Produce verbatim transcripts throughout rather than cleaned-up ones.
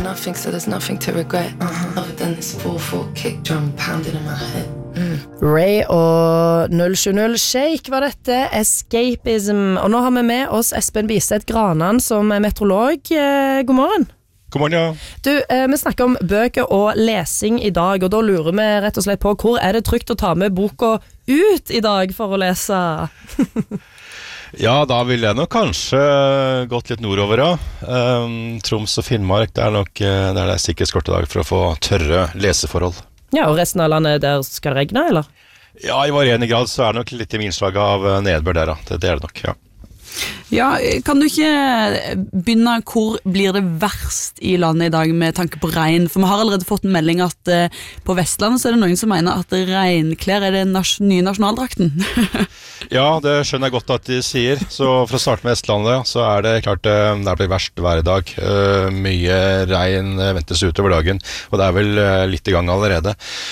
nothing, so there's nothing to regret. Uh-huh. Other than this four four kick drum pounding in my head. Mm. Ray og null sju null Shake var dette, Escapism. Og nå har vi med oss Espen Bistedt Granan som er meteorolog. Eh, god morgen. God morgen, ja. Du, eh, vi snakker om bøker og lesing i dag, og da lurer vi rett og slett på hvor er det trygt å ta med boka ut i dag for å lese? Ja, da vil jeg nok kanskje gått litt nordover, ja. Um, Troms og Finnmark, det er nok der det er sikkert skortedag for å få tørre leseforhold. Ja, og resten av landet der skal det regne, eller? Ja, i varierende grad så er det nok litt i minslag av nedbør der, da. Det, det er det nok, ja. Ja, kan du ikke begynne hvor blir det verst i landet i dag med tanke på regn? For vi har allerede fått en melding at uh, på Vestlandet så er det noen som mener at regnklær er den nas- nye nasjonaldrakten. Ja, det skjønner jeg godt at de sier. Så for å starte med Vestlandet, så er det klart uh, det blir verst hver dag. Uh, mye regn ventes utover dagen, og det er vel uh, litt i gang allerede.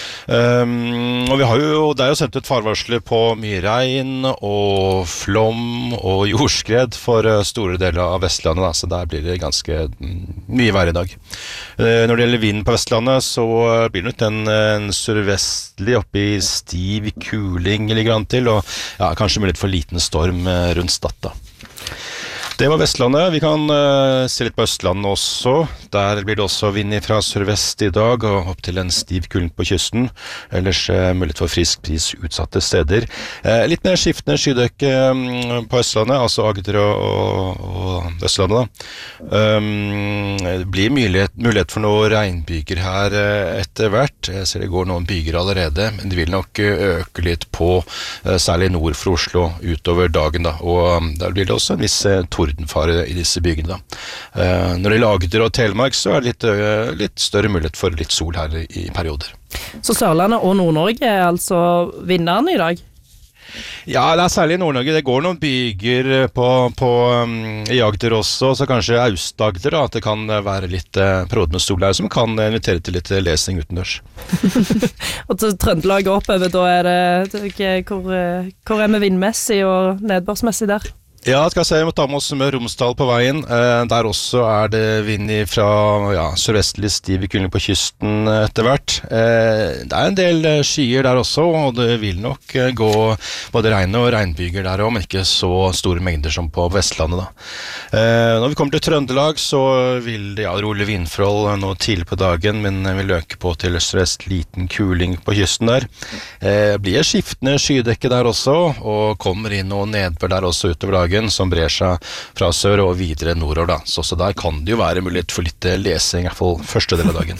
Um, og vi har jo, det er jo sendt ut farvarsler på mye regn og flom og jordskred for store deler av Vestlandet, da, så der blir det ganske mye vær i dag. Når det gjelder vinden på Vestlandet, så blir det nok en, en sørvestlig oppe i stiv kuling ligger an til, og ja, kanskje mulighet for liten storm rundt Stad, da. Det var Vestlandet. Vi kan uh, se litt på Østlandet også. Der blir det også vind fra sørvest i dag, og opp til en stiv kuling på kysten. Ellers uh, mulighet for frisk pris utsatte steder. Uh, litt mer skiftende skydekke um, på Østlandet, altså Agder og, og, og Østlandet da. Um, det blir mulighet, mulighet for noen regnbyger her uh, etter hvert. Jeg ser det går noen byger allerede, men det vil nok uh, øke litt på, uh, særlig nord for Oslo, utover dagen da. Og um, der blir det også en viss uh, tordenfare i disse bygene da. Uh, når det gjelder Agder og Telemark, så er det litt, uh, litt større mulighet for litt sol her i, i perioder. Så Sørlandet og Nord-Norge er altså vinnerne i dag? Ja, det er særlig i Nord-Norge. Det går noen byger på, på, um, i Agder også, så kanskje Aust-Agder da, at det kan være litt uh, prådende sol her, som kan invitere til litt lesing utendørs. Og til Trøndelag oppover, da er det, hvor, hvor er vi vindmessig og nedbørsmessig der? Ja, skal jeg se, vi må ta med oss med Romsdal på veien. Eh, der også er det vind fra ja, sørvestlig stiv kuling på kysten etter hvert. Eh, det er en del skyer der også, og det vil nok eh, gå både regn og regnbyger der også, men ikke så store mengder som på Vestlandet da. Eh, når vi kommer til Trøndelag, så vil det ja, rolig vindforhold nå tidlig på dagen, men vil øke på til sørvest liten kuling på kysten der. Eh, blir skiftende skydekke der også, og kommer inn noe nedbør der også utover dagen, som brer seg fra sør og videre nordover da. Så, så der kan det jo være mulighet for litt lesing, i hvert fall første del av dagen.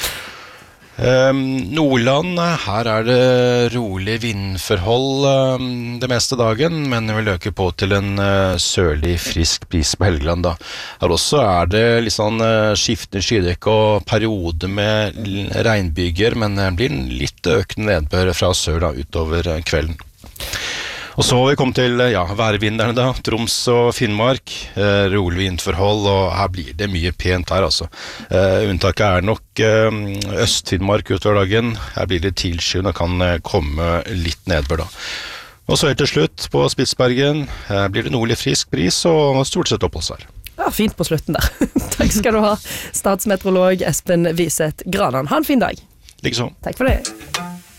um, Nordland, her er det rolig vindforhold um, det meste dagen, men det vil øke på til en uh, sørlig frisk bris på Helgeland da. Her også er det litt sånn uh, skiftende skydekke og periode med regnbyger, men det blir litt økende nedbør fra sør da, utover uh, kvelden. Og så har vi kommet til ja, værvinderne da, Troms og Finnmark, eh, rolig vindforhold, og her blir det mye pent her altså. Eh, unntaket er nok eh, Øst-Finnmark utover dagen, her blir det tilskyende og kan eh, komme litt nedbør da. Og så helt til slutt på Spitsbergen, her blir det nordlig frisk bris og stort sett oppholdsvær. Ja, fint på slutten der. Takk skal du ha, statsmeteorolog Espen Bistedt Granan. Ha en fin dag. Liksom. Takk for det.